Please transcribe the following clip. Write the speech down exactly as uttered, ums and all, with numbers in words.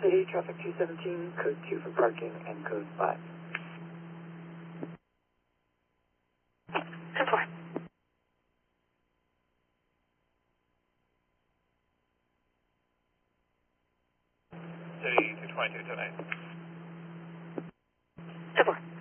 City, traffic two seventeen, code two for parking, and code five. ten four. City two twenty-two, ten eight. ten four.